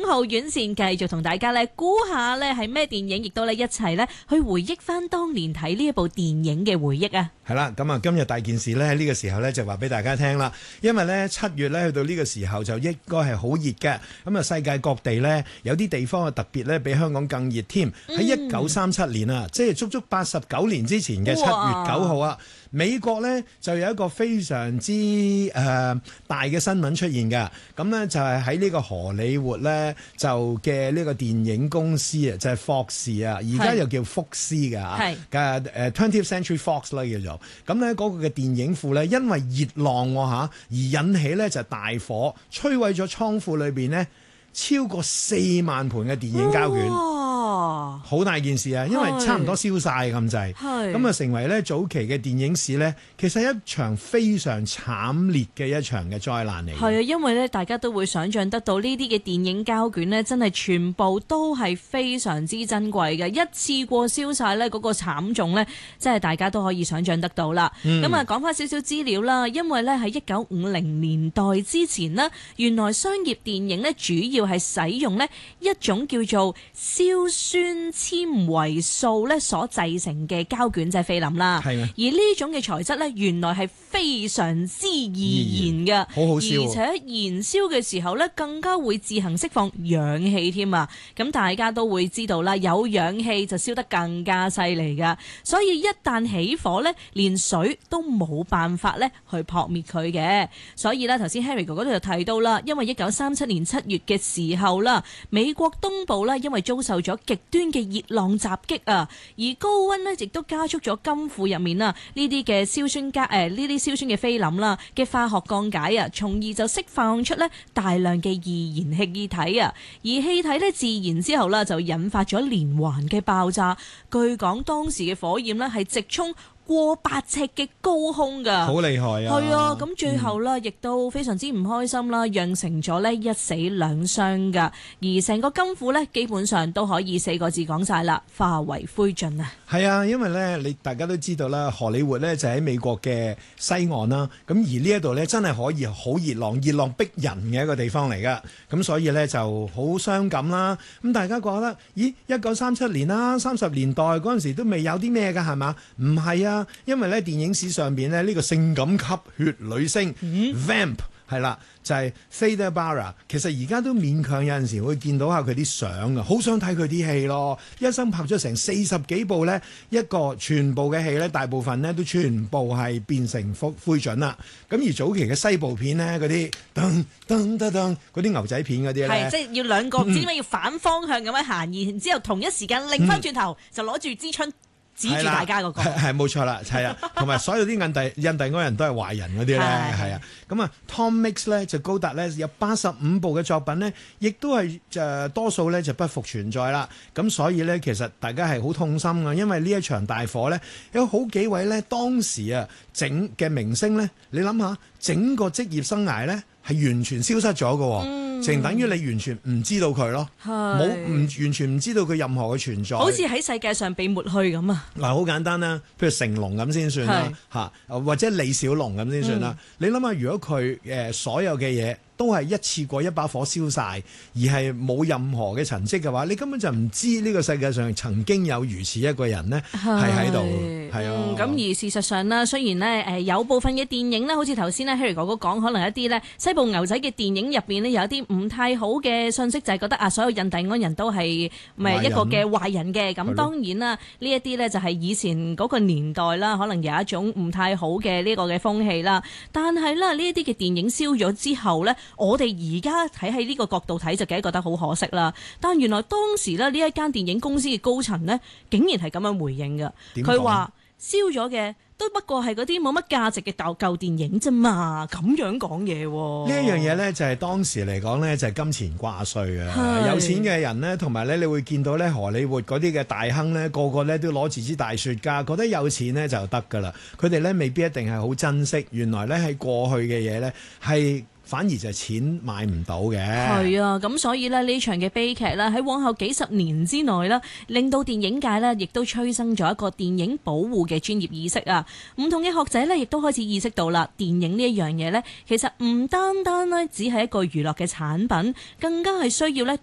號院線，繼續同大家咧估下咧係咩電影，亦都咧一齊咧去回憶翻當年睇呢一部電影嘅回憶啊！ 係啦，咁啊今日大件事咧喺呢個時候咧就話俾大家聽啦，因為咧7月咧去到呢個時候就應該係好熱嘅，咁啊世界各地咧有啲地方啊特別咧比香港更熱添。喺1937年啊，即係足足89年之前嘅7月9號啊，美國咧就有一個非常之大嘅新聞出現嘅，咁咧就係喺呢個荷里活咧就嘅呢個電影公司啊，就係霍士啊，而家又叫福斯嘅嘅20th Century Fox 啦叫做。咁咧嗰個嘅電影庫咧，因為熱浪而引起咧就大火，摧毀咗倉庫裏邊呢超過4萬盤嘅電影膠卷，好大件事啊！因為差唔多燒晒咁滯，咁啊成為咧早期嘅電影史咧，其實係一場非常慘烈嘅一場嘅災難嚟。 係啊，因為咧大家都會想像得到呢啲嘅電影膠卷呢，真係全部都係非常之珍貴嘅，一次過燒晒咧嗰個慘重咧，真係大家都可以想像得到啦。咁啊講翻少少資料啦，因為咧喺1950年代之前呢，原來商業電影呢主要係使用呢一種叫做硝酸纖維素咧所製成嘅膠卷，即係菲林啦。係啊，而呢種嘅材質咧，原來係非常之易燃嘅， 好好燒， 而且燃燒嘅時候咧，更加會自行釋放氧氣添啊！咁大家都會知道啦，有氧氣就燒得更加犀利噶，所以一旦起火咧，連水都冇辦法咧去撲滅佢嘅。所以咧，頭先 Harry 哥哥都有提到啦，因為1937年7月嘅時候啦，美國東部咧因為遭受咗極端嘅熱浪襲擊啊，而高溫呢亦都加速咗金庫入面啊呢啲嘅硝酸嘅菲林啦嘅化學降解啊，從而就釋放出呢大量嘅易燃氣體啊，而氣體呢自燃之後啦就引發咗連環嘅爆炸，據講當時嘅火焰呢係直衝過8尺嘅高空㗎， 好厲害啊！ 係啊，咁最後呢亦都非常之唔開心啦，釀成咗呢1死2傷㗎，而成個金庫呢基本上都可以4個字講晒啦，化為灰燼啊！ 係啊，因為咧大家都知道啦，荷里活咧就喺美國嘅西岸啦，咁而呢一度咧真係可以好熱浪逼人嘅一個地方嚟噶，咁所以咧就好傷感啦。咁大家覺得，咦，1937年啦，30年代嗰陣時都未有啲咩㗎係嘛？唔係啊，因為咧電影史上邊咧呢個性感吸血女星Vamp 係啦，就係 Theda Bara。其實而家都勉強有陣時會見到下佢啲相啊，好想睇佢啲戲咯。一生拍咗成40幾部呢，一個全部嘅戲呢，大部分呢都全部係變成灰燼啦。咁而早期嘅西部片呢，嗰啲噔噔噔噔嗰啲牛仔片嗰啲咧， 係即係要兩個唔知點解要反方向咁樣行，然之後同一時間擰翻轉頭就攞住支槍指住大家嗰個， 係冇錯啦，係啊，同埋所有啲印第安人都係壞人嗰啲咧，係啊，咁啊 Tom Mix 咧就高達咧有85部嘅作品呢，亦都係多數咧就不復存在啦。咁所以咧其實大家係好痛心㗎，因為呢一場大火咧有好幾位咧當時啊整嘅明星咧，你諗下整個職業生涯咧係完全消失咗㗎。淨等於你完全唔知道佢咯，完全唔知道佢任何嘅存在， 好似喺世界上被抹去咁啊！ 嗱，好簡單啦，譬如成龍咁先算啦，嚇，或者李小龍咁先算啦。你諗下，如果佢所有嘅嘢都係一次過一把火燒晒，而係冇任何嘅痕跡嘅話，你根本就唔知呢個世界上曾經有如此一個人呢係喺度，係啊。 咁而事實上啦，雖然呢有部分嘅電影呢，好似頭先呢 Harry 哥哥講，可能一啲呢西部牛仔嘅電影入邊呢，有一啲唔太好嘅信息，就係覺得啊，所有印第安人都係咪一個嘅壞人嘅？咁當然啦，呢一啲呢就係以前嗰個年代啦，可能有一種唔太好嘅呢個嘅風氣啦。但係啦，呢一啲嘅電影燒咗之後呢，我哋而家睇喺呢個角度睇就梗係覺得好可惜啦。但原來當時呢，呢一間電影公司嘅高層呢，竟然係咁樣回應㗎。佢話燒咗嘅都不過係嗰啲冇乜價值嘅舊電影啫嘛，咁樣講嘢喎。 呢一樣嘢呢，就係當時嚟講呢，就係金錢掛帥啊！有錢嘅人呢，同埋呢，你會見到呢荷里活嗰啲嘅大亨呢，個個呢都攞住支大雪茄，覺得有錢呢就得㗎啦。佢哋呢未必一定係好珍惜，原來呢喺過去嘅嘢呢係反而就係錢買唔到嘅。 係啊，咁所以呢場嘅悲劇啦，喺往後幾十年之內啦，令到電影界呢亦都催生咗一個電影保護嘅專業意識啊！唔同嘅學者呢亦都開始意識到啦，電影呢一樣嘢呢，其實唔單單呢只係一個娛樂嘅產品，更加係需要呢